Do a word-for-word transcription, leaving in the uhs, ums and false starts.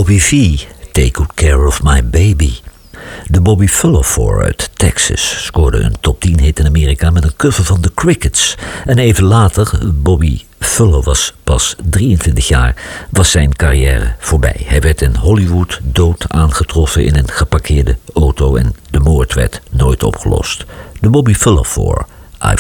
Bobby V, Take Good Care of My Baby. De Bobby Fuller Four uit Texas scoorde een top tien hit in Amerika met een cover van The Crickets. En even later, Bobby Fuller was pas drieëntwintig jaar, was zijn carrière voorbij. Hij werd in Hollywood dood aangetroffen in een geparkeerde auto en de moord werd nooit opgelost. De Bobby Fuller Four,